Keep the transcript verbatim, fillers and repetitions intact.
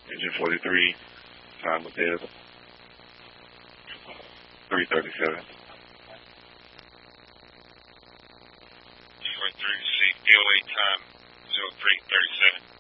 Engine forty-three, time available, three thirty-seven. forty-three, C, D O A time, zero three thirty-seven.